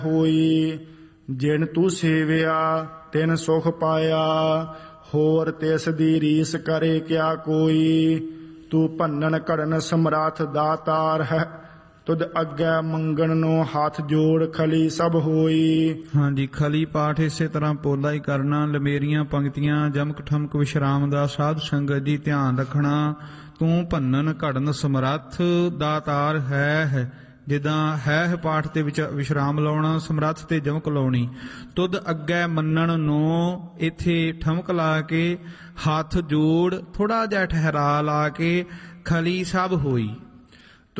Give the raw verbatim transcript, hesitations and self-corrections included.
ਹੋਈ। ਜਿਨ ਤੂੰ ਸੇਵਿਆ ਤਿਨ ਸੁਖ ਪਾਇਆ, ਹੋਰ ਤਿਸ ਦੀ ਰੀਸ ਕਰੇ ਕਿਆ ਕੋਈ। ਤੂੰ ਭੰਨਨ ਘੜਨ ਸਮਰੱਥ ਦਾਤਾਰ ਹੈ, ਤੁਧ ਅੱਗੇ ਮੰਗਣ ਨੂੰ ਹੱਥ ਜੋੜ ਖਲੀ ਸਭ ਹੋਈ। ਹਾਂਜੀ, ਖਲੀ ਪਾਠ ਇਸੇ ਤਰ੍ਹਾਂ ਪੋਲਾ ਹੀ ਕਰਨਾ। ਲਮੇਰੀਆਂ ਪੰਕਤੀਆਂ ਜਮਕ ਠਮਕ ਵਿਸ਼ਰਾਮ ਦਾ ਸਾਧ ਸੰਗਤ ਜੀ ਧਿਆਨ ਰੱਖਣਾ। ਤੂੰ ਭੰਨਨ ਘੜਨ ਸਮਰੱਥ ਦਾਤਾਰ ਹੈ ਹੈ ਜਿੱਦਾਂ ਹੈ ਪਾਠ ਤੇ ਵਿੱਚ ਵਿਸ਼ਰਾਮ ਲਾਉਣਾ, ਸਮਰੱਥ ਤੇ ਜਮਕ ਲਾਉਣੀ। ਤੁਧ ਅੱਗੇ ਮੰਨਣ ਨੂੰ ਇੱਥੇ ਠਮਕ ਲਾ ਕੇ ਹੱਥ ਜੋੜ ਥੋੜਾ ਜਿਹਾ ਠਹਿਰਾ ਲਾ ਕੇ ਖਲੀ ਸਭ ਹੋਈ।